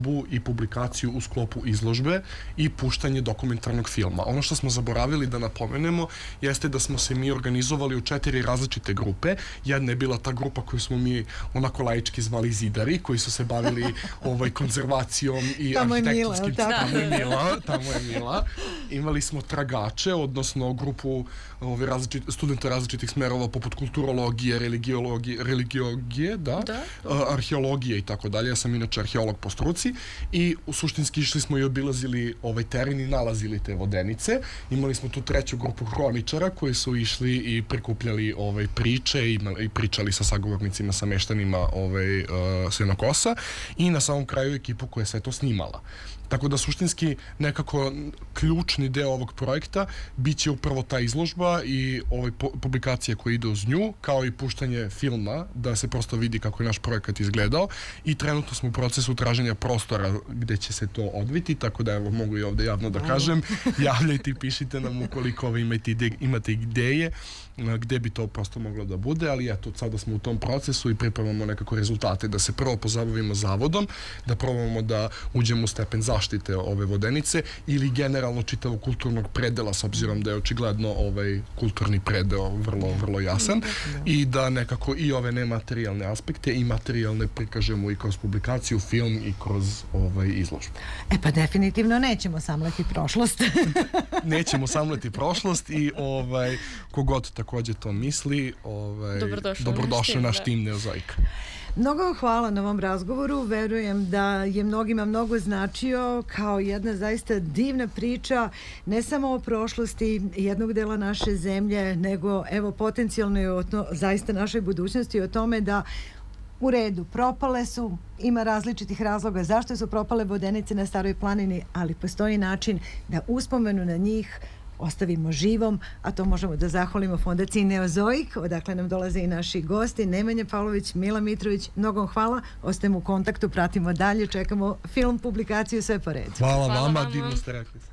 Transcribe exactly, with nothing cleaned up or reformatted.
i publikaciju u sklopu izložbe i puštanje dokumentarnog filma. Ono što smo zaboravili da napomenemo jeste da smo se mi organizovali u četiri različite grupe. Jedna je bila ta grupa koju smo mi onako laički zvali zidari, koji su se bavili ovaj, konzervacijom i tamo arhitektonskim... Je tamo je Mila, tamo je Mila. Imali smo tragače, odnosno grupu ove, različit, studenta različitih smerova poput kulturologije, religiologije, religiogije, da, da. arheologije i tako dalje. Ja sam inače arheolog po struci i u suštinski išli smo i obilazili ovaj teren i nalazili te vodenice. Imali smo tu treću grupu hroničara koji su išli i prikupljali ovaj priče i, i pričali sa sagovornicima, sa meštanima ovaj, uh, Senokosa i na samom kraju ekipu koja je sve to snimala. Tako da suštinski nekako ključni deo ovog projekta biće upravo ta izložba i ovaj publikacija koja ide uz nju, kao i puštanje filma, da se prosto vidi kako je naš projekat izgledao i trenutno smo u procesu traženja prostora gde će se to odviti, tako da evo mogu i ovde javno da kažem, javljajte i pišite nam ukoliko ovaj imate, ide, imate ideje gde bi to prosto moglo da bude, ali eto, sada smo u tom procesu i pripremamo nekako rezultate, da se prvo pozabavimo zavodom, da probamo da uđemo u stepen zaštite ove vodenice ili generalno čitavog kulturnog predela, s obzirom da je očigledno ovaj kulturni predeo vrlo, vrlo jasan i da nekako i ove nematerijalne aspekte i materijalne prikažemo i kroz publikaciju, film i kroz ovaj izložbu. E pa definitivno nećemo samleti prošlost. Nećemo samleti prošlost i ovaj, kogod takođe to misli, ovaj, dobrodošao naš tim Neozoika. Mnogo hvala na ovom razgovoru, verujem da je mnogima mnogo značio kao jedna zaista divna priča, ne samo o prošlosti jednog dela naše zemlje, nego evo potencijalno i o to, zaista našoj budućnosti, o tome da u redu, propale su, ima različitih razloga zašto su propale vodenice na Staroj planini, ali postoji način da uspomenu na njih ostavimo živom, a to možemo da zahvalimo Fondaciji Neozoik, odakle nam dolaze i naši gosti, Nemanja Pavlović, Mila Mitrović, mnogo hvala, ostajemo u kontaktu, pratimo dalje, čekamo film, publikaciju, sve po redu. Hvala, hvala vama, divno ste rekli.